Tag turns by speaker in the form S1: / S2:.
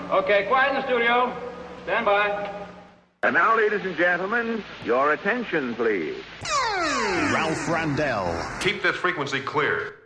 S1: Okay, quiet in the studio. Stand by.
S2: And now, ladies and gentlemen, your attention, please.
S3: Ralph Randell.
S4: Keep this frequency clear.